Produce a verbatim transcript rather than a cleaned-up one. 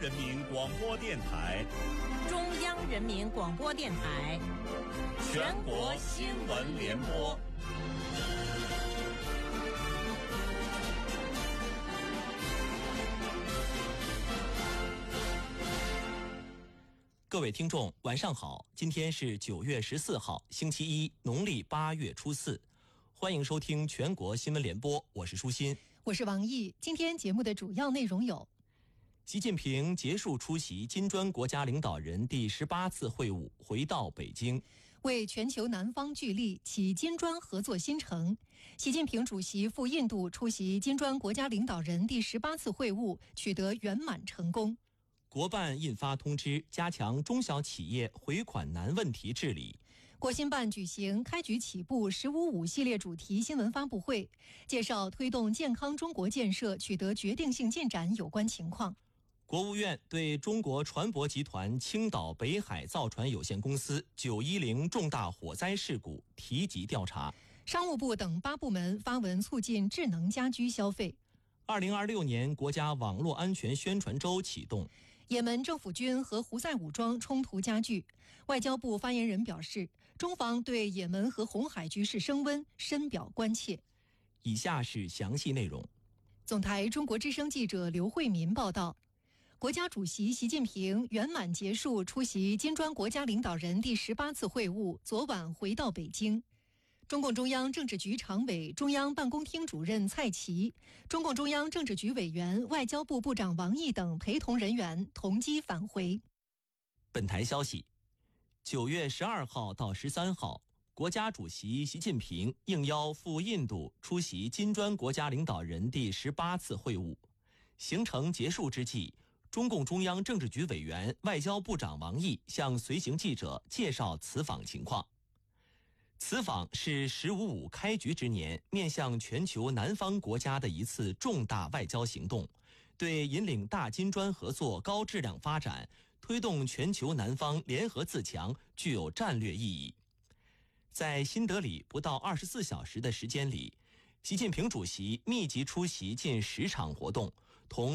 人民广播电台、 中央人民广播电台全国新闻联播。 各位听众，晚上好！今天是九月十四号，星期一，农历八月初四。欢迎收听全国新闻联播，我是舒心， 我是王毅。今天节目的主要内容有： 习近平结束出席金砖国家领导人第十八次会晤，回到北京， 为全球南方聚力，启金砖合作新程。习近平主席赴印度出席金砖国家领导人第十八次会晤，取得圆满成功。 国办印发通知，加强中小企业回款难问题治理。 国新办举行开局起步“十五五”系列主题新闻发布会，介绍推动健康中国建设取得决定性进展有关情况。 国务院对中国船舶集团青岛北海造船有限公司九一零重大火灾事故提及调查。 商务部等八部门发文促进智能家居消费。 二零二六年国家网络安全宣传周启动。 也门政府军和胡塞武装冲突加剧，外交部发言人表示，中方对也门和红海局势升温深表关切。 以下是详细内容。 总台中国之声记者刘慧民报道，国家主席习近平圆满结束出席金砖国家领导人第十八次会晤，昨晚回到北京。中共中央政治局常委、中央办公厅主任蔡奇，中共中央政治局委员、外交部部长王毅等陪同人员同机返回。 本台消息，九月十二号到十三号，国家主席习近平应邀赴印度出席金砖国家领导人第十八次会晤。行程结束之际，中共中央政治局委员、外交部长王毅向随行记者介绍此访情况。此访是“十五五”开局之年面向全球南方国家的一次重大外交行动，对引领大金砖合作高质量发展、推动全球南方联合自强具有战略意义。在新德里不到二十四小时的时间里，习近平主席密集出席近十场活动，同